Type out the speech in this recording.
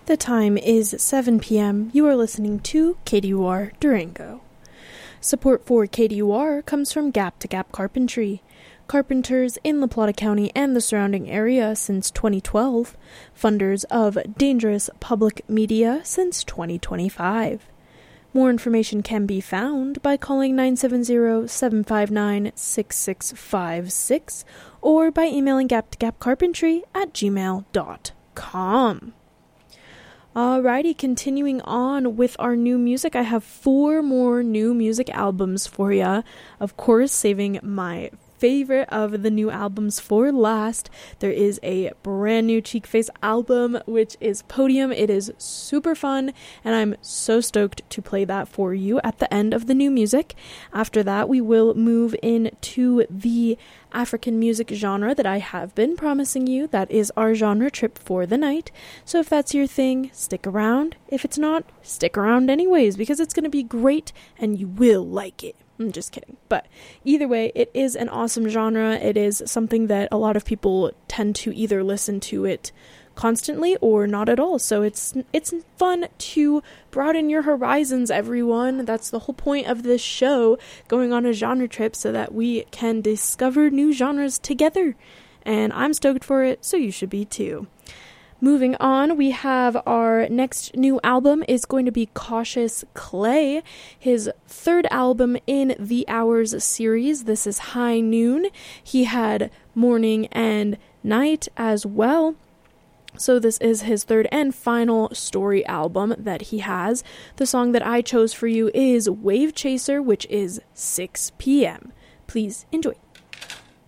The time is 7 p.m. You are listening to KDUR Durango. Support for KDUR comes from Gap to Gap Carpentry. Carpenters in La Plata County and the surrounding area since 2012. Funders of Dangerous Public Media since 2025. More information can be found by calling 970-759-6656 or by emailing gaptogapcarpentry@gmail.com. Alrighty, continuing on with our new music, I have 4 more new music albums for ya. Of course, saving my favorite of the new albums for last. There is a brand new Cheekface album, which is Podium. It is super fun, and I'm so stoked to play that for you at the end of the new music. After that, we will move into the African music genre that I have been promising you. That is our genre trip for the night. So if that's your thing, stick around. If it's not, stick around anyways, because it's going to be great and you will like it. I'm just kidding. But either way, it is an awesome genre. It is something that a lot of people tend to either listen to it constantly or not at all. So it's fun to broaden your horizons, everyone. That's the whole point of this show, going on a genre trip so that we can discover new genres together. And I'm stoked for it, so you should be too. Moving on, we have our next new album is going to be Cautious Clay, his 3rd album in the Hours series. This is High Noon. He had Morning and Night as well. So this is his 3rd and final story album that he has. The song that I chose for you is Wave Chaser, which is 6 p.m. Please enjoy.